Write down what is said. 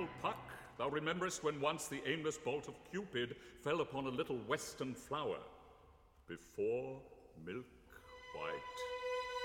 little Puck, thou rememberest when once the aimless bolt of Cupid fell upon a little western flower. Before milk white